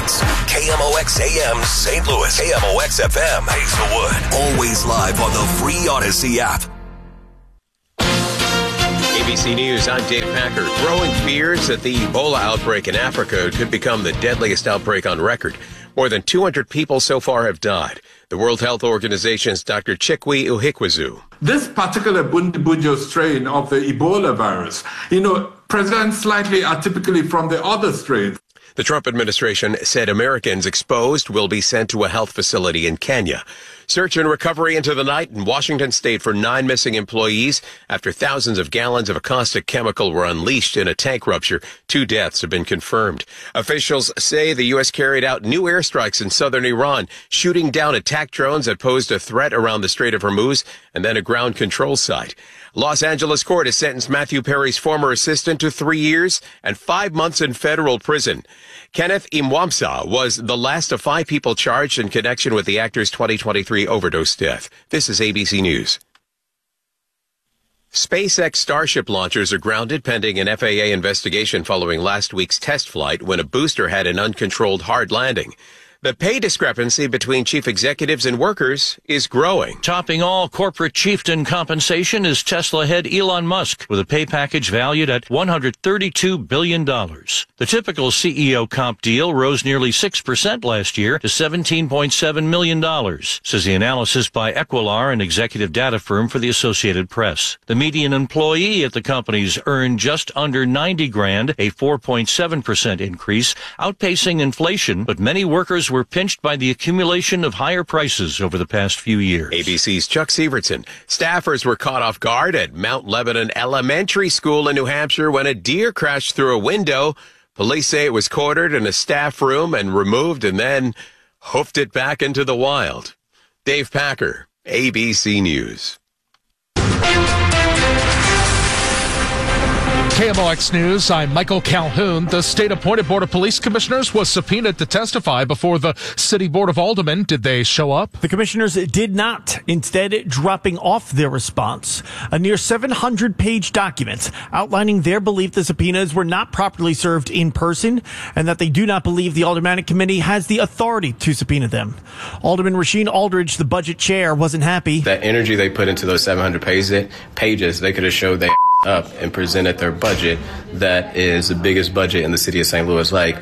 Mornings. KMOX AM St. Louis. KMOX FM Hazelwood. Always live on the free Odyssey app. ABC News, I'm Dave Packer. Growing fears that the Ebola outbreak in Africa could become the deadliest outbreak on record. More than 200 people so far have died. The World Health Organization's Dr. Chikwe Uhikwezu. This particular Bundibugyo strain of the Ebola virus, presents slightly atypically from the other strains. The Trump administration said Americans exposed will be sent to a health facility in Kenya. Search and recovery into the night in Washington state for 9 missing employees after thousands of gallons of a caustic chemical were unleashed in a tank rupture. 2 deaths have been confirmed. Officials say the U.S. carried out new airstrikes in southern Iran, shooting down attack drones that posed a threat around the Strait of Hormuz and then a ground control site. Los Angeles court has sentenced Matthew Perry's former assistant to 3 years and 5 months in federal prison. Kenneth Imwamsa was the last of 5 people charged in connection with the actor's 2023 overdose death. This is ABC News. SpaceX Starship launchers are grounded pending an FAA investigation following last week's test flight when a booster had an uncontrolled hard landing. The pay discrepancy between chief executives and workers is growing. Topping all corporate chieftain compensation is Tesla head Elon Musk, with a pay package valued at $132 billion. The typical CEO comp deal rose nearly 6% last year to $17.7 million, says the analysis by Equilar, an executive data firm for the Associated Press. The median employee at the companies earned just under $90,000, a 4.7% increase, outpacing inflation, but many workers were pinched by the accumulation of higher prices over the past few years. ABC's Chuck Sievertson. Staffers were caught off guard at Mount Lebanon Elementary School in New Hampshire when a deer crashed through a window. Police say it was quartered in a staff room and removed and then hoofed it back into the wild. Dave Packer, ABC News. KMOX News, I'm Michael Calhoun. The state-appointed Board of Police Commissioners was subpoenaed to testify before the City Board of Aldermen. Did they show up? The commissioners did not, instead dropping off their response. A near 700-page document outlining their belief the subpoenas were not properly served in person and that they do not believe the Aldermanic Committee has the authority to subpoena them. Alderman Rasheen Aldridge, the budget chair, wasn't happy. That energy they put into those 700 pages, they could have showed they up and presented their budget that is the biggest budget in the city of St. Louis. Like,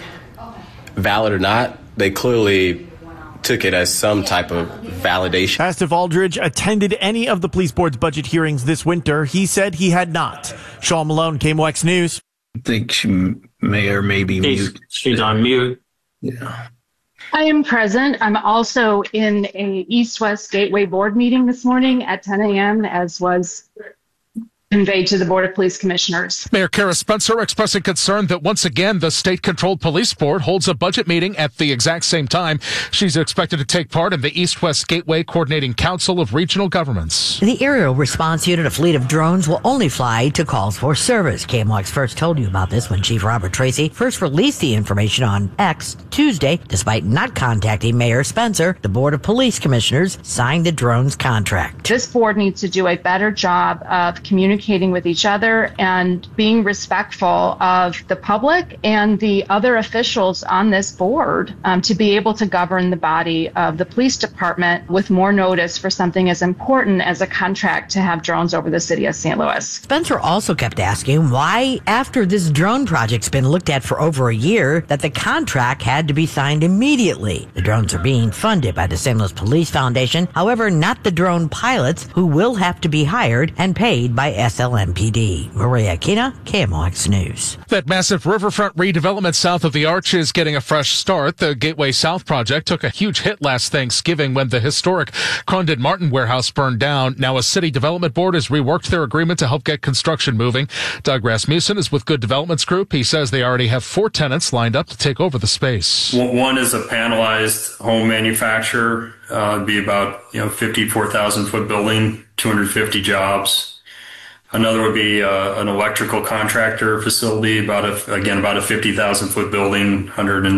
valid or not, they clearly took it as some type of validation. Asked if Aldridge attended any of the police board's budget hearings this winter, he said he had not. Sean Malone, KMOX News. I think she may or may be mute. She's on mute. Yeah. I am present. I'm also in a East-West Gateway board meeting this morning at 10 a.m., as was conveyed to the Board of Police Commissioners. Mayor Kara Spencer expressing concern that once again the state-controlled police board holds a budget meeting at the exact same time. She's expected to take part in the East-West Gateway Coordinating Council of Regional Governments. The Aerial Response Unit, a fleet of drones, will only fly to calls for service. KMOX first told you about this when Chief Robert Tracy first released the information on X Tuesday. Despite not contacting Mayor Spencer, the Board of Police Commissioners signed the drones contract. This board needs to do a better job of communicating with each other and being respectful of the public and the other officials on this board to be able to govern the body of the police department with more notice for something as important as a contract to have drones over the city of St. Louis. Spencer also kept asking why, after this drone project's been looked at for over a year, that the contract had to be signed immediately. The drones are being funded by the St. Louis Police Foundation, however, not the drone pilots, who will have to be hired and paid by SLMPD. Maria Aquina, KMOX News. That massive riverfront redevelopment south of the Arch is getting a fresh start. The Gateway South project took a huge hit last Thanksgiving when the historic Condon Martin warehouse burned down. Now a city development board has reworked their agreement to help get construction moving. Doug Rasmussen is with Good Developments Group. He says they already have 4 tenants lined up to take over the space. One is a panelized home manufacturer. It'd be about 54,000 foot building, 250 jobs. Another would be an electrical contractor facility, about a 50,000 foot building,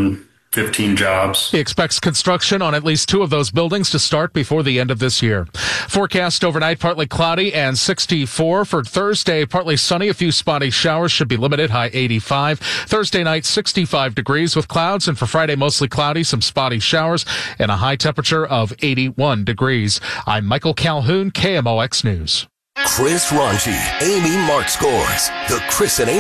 15 jobs. He expects construction on at least 2 of those buildings to start before the end of this year. Forecast overnight, partly cloudy and 64. For Thursday, partly sunny. A few spotty showers should be limited, high 85. Thursday night, 65 degrees with clouds. And for Friday, mostly cloudy, some spotty showers, and a high temperature of 81 degrees. I'm Michael Calhoun, KMOX News. Chris Ranji, Amy Mark Scores. The Chris and Amy